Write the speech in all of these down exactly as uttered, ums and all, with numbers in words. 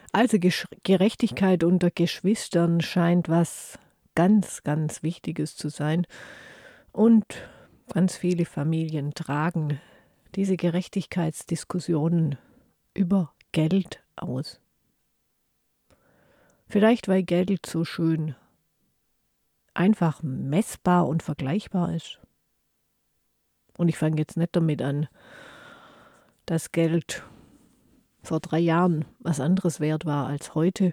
Also Gesch Gerechtigkeit unter Geschwistern scheint was ganz, ganz Wichtiges zu sein. Und ganz viele Familien tragen diese Gerechtigkeitsdiskussionen über Geld aus. Vielleicht weil Geld so schön einfach messbar und vergleichbar ist. Und ich fange jetzt nicht damit an, dass Geld vor drei Jahren was anderes wert war als heute.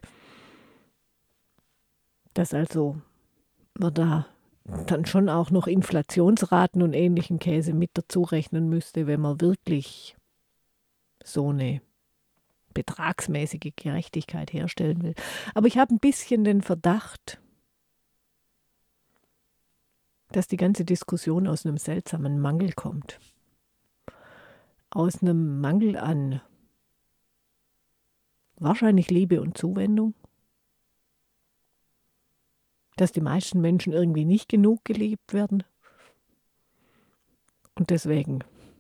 Dass also man da dann schon auch noch Inflationsraten und ähnlichen Käse mit dazu rechnen müsste, wenn man wirklich so eine betragsmäßige Gerechtigkeit herstellen will. Aber ich habe ein bisschen den Verdacht, dass die ganze Diskussion aus einem seltsamen Mangel kommt. Aus einem Mangel an wahrscheinlich Liebe und Zuwendung. Dass die meisten Menschen irgendwie nicht genug geliebt werden. Und deswegen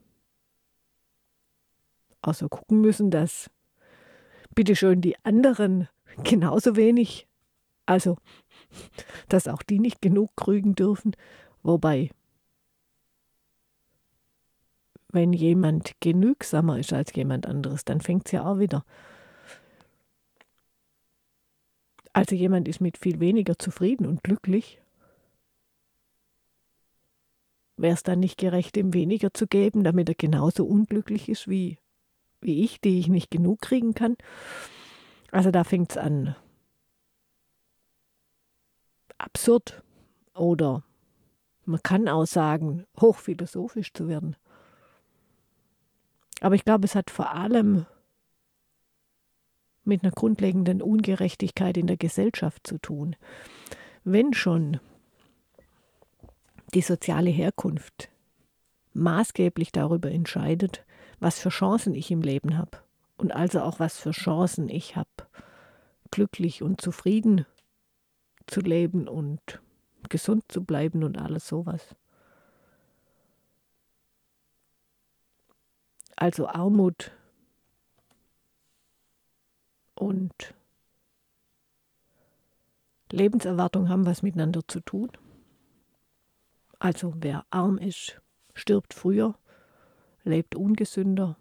auch so gucken müssen, dass bitteschön die anderen genauso wenig, also dass auch die nicht genug kriegen dürfen. Wobei, wenn jemand genügsamer ist als jemand anderes, dann fängt es ja auch wieder. Also jemand ist mit viel weniger zufrieden und glücklich. Wäre es dann nicht gerecht, ihm weniger zu geben, damit er genauso unglücklich ist wie, wie ich, die ich nicht genug kriegen kann? Also da fängt es an, absurd oder man kann auch sagen, hochphilosophisch zu werden. Aber ich glaube, es hat vor allem mit einer grundlegenden Ungerechtigkeit in der Gesellschaft zu tun. Wenn schon die soziale Herkunft maßgeblich darüber entscheidet, was für Chancen ich im Leben habe und also auch was für Chancen ich habe, glücklich und zufrieden zu leben und gesund zu bleiben und alles sowas. Also Armut und Lebenserwartung haben was miteinander zu tun. Also wer arm ist, stirbt früher, lebt ungesünder.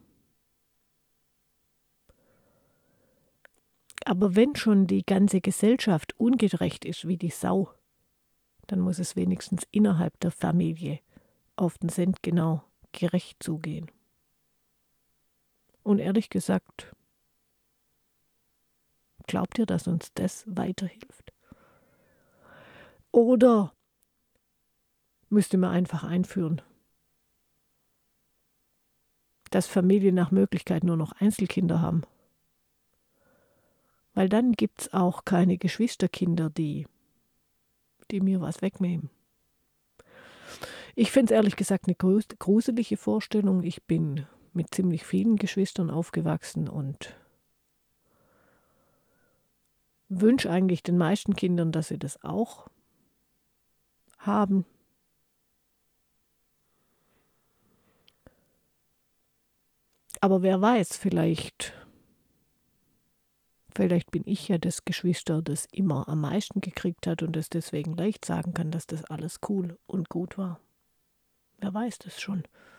Aber wenn schon die ganze Gesellschaft ungerecht ist wie die Sau, dann muss es wenigstens innerhalb der Familie auf den Cent genau gerecht zugehen. Und ehrlich gesagt, glaubt ihr, dass uns das weiterhilft? Oder müsste man einfach einführen, dass Familien nach Möglichkeit nur noch Einzelkinder haben? Weil dann gibt es auch keine Geschwisterkinder, die, die mir was wegnehmen. Ich finde es ehrlich gesagt eine gruselige Vorstellung. Ich bin mit ziemlich vielen Geschwistern aufgewachsen und wünsche eigentlich den meisten Kindern, dass sie das auch haben. Aber wer weiß, vielleicht, vielleicht bin ich ja das Geschwister, das immer am meisten gekriegt hat und das deswegen leicht sagen kann, dass das alles cool und gut war. Wer weiß das schon.